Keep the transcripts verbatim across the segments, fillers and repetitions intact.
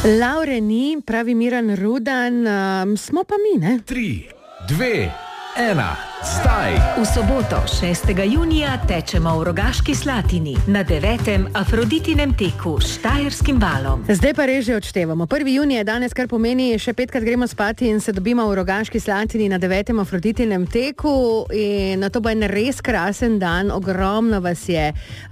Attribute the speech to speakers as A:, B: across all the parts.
A: Laure ni, pravi Miran Rudan, um, smo pa mi, ne?
B: Tri, dve, ena, zdaj!
C: V soboto, šestega junija, tečemo v Rogaški Slatini na devetem Afroditinem teku s Štajerskim valom.
A: Zdaj pa res že odštevamo. prvi junij je danes, kar pomeni, še petkrat gremo spati in se dobimo v Rogaški Slatini na devetem Afroditinem teku in to bo en res krasen dan. Ogromno vas je,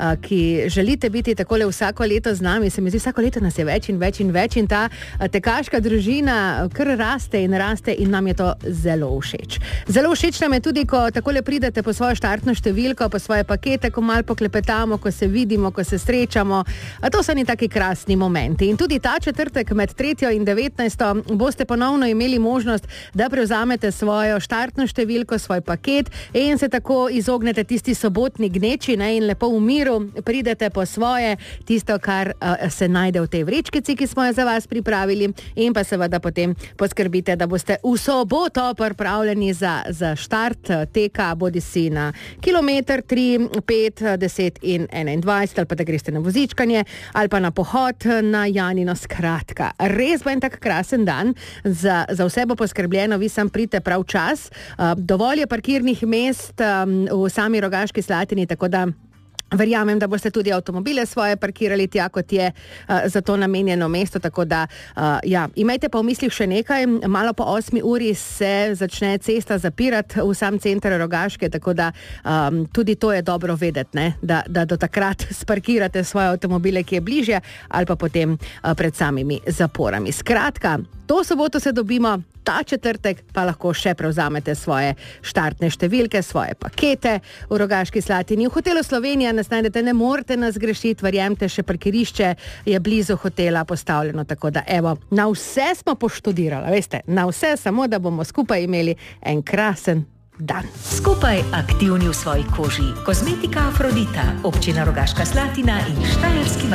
A: ki želite biti takole vsako leto z nami. Se mi zdi, vsako leto nas je več in več in več in ta tekaška družina kar raste in raste in nam je to zelo všeč. Zelo všeč nam je tudi, ko takole pridete po svojo štartno številko, po svoje pakete, ko malo poklepetamo, ko se vidimo, ko se srečamo. A to so ni taki krasni momenti. In tudi ta četrtek med tretjo in devetnajsto boste ponovno imeli možnost, da prevzamete svojo štartno številko, svoj paket in se tako izognete tisti sobotni gneči, ne, in lepo v miru pridete po svoje, tisto, kar uh, se najde v tej vrečkici, ki smo jo za vas pripravili, in pa seveda potem poskrbite, da boste v soboto pripravljeni za za štart teka, bodi si na kilometer, tri, pet, deset in enaindvajset, ali pa da greste na vozičkanje, ali pa na pohod na Janino. Skratka, res bo en tak krasen dan, za, za vse bo poskrbljeno, vi sam pridite prav čas, uh, dovolj je parkirnih mest um, v sami Rogaški Slatini, tako da verjamem, da boste tudi avtomobile svoje parkirali tja, kot je uh, za to namenjeno mesto, tako da, uh, ja, imejte pa v mislih še nekaj, malo po osmi uri se začne cesta zapirati v sam center Rogaške, tako da um, tudi to je dobro vedeti, ne, da, da do takrat sparkirate svoje avtomobile, ki je bližje, ali pa potem uh, pred samimi zaporami. Skratka, to soboto se dobimo, ta četrtek pa lahko še prevzamete svoje štartne številke, svoje pakete v Rogaški Slatini. V hotelu Slovenija nas najdete, ne morete nas grešiti, verjemte, še parkirišče je blizu hotela postavljeno, tako da evo, na vse smo poštudirali, veste, na vse, samo da bomo skupaj imeli en krasen dan.
C: Skupaj aktivni v svoji koži. Kozmetika Afrodita, občina Rogaška Slatina in Štajerski val.